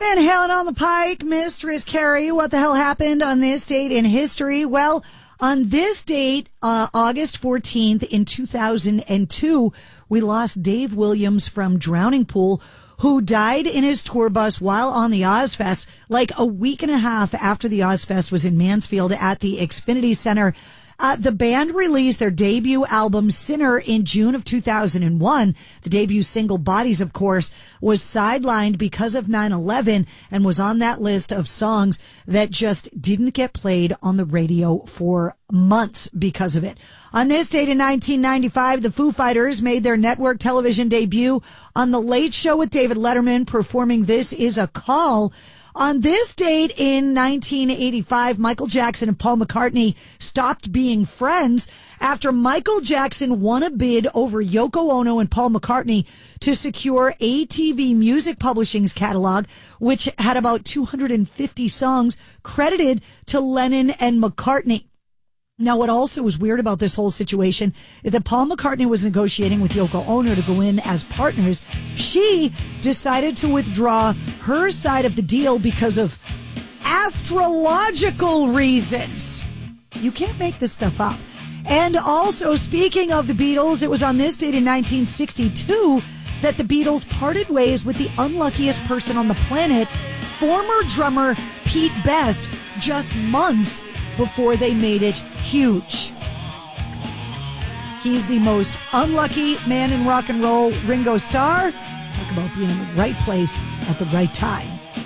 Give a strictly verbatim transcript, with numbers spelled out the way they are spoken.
Van Halen on the pike, Mistress Carrie. What the hell happened on this date in history? Well, on this date, uh, August fourteenth in two thousand two, we lost Dave Williams from Drowning Pool, who died in his tour bus while on the Ozfest, like a week and a half after the Ozfest was in Mansfield at the Xfinity Center. Uh, the band released their debut album, Sinner, in June of two thousand one. The debut single, Bodies, of course, was sidelined because of nine eleven and was on that list of songs that just didn't get played on the radio for months because of it. On this date in nineteen ninety-five, the Foo Fighters made their network television debut on The Late Show with David Letterman, performing This Is a Call. On this date in nineteen eighty-five, Michael Jackson and Paul McCartney stopped being friends after Michael Jackson won a bid over Yoko Ono and Paul McCartney to secure A T V Music Publishing's catalog, which had about two hundred fifty songs credited to Lennon and McCartney. Now, what also was weird about this whole situation is that Paul McCartney was negotiating with Yoko Ono to go in as partners. She decided to withdraw her side of the deal because of astrological reasons. You can't make this stuff up. And also, speaking of the Beatles, it was on this date in nineteen sixty-two that the Beatles parted ways with the unluckiest person on the planet, former drummer Pete Best, just months before they made it huge. He's the most unlucky man in rock and roll, Ringo Starr. Talk about being in the right place at the right time.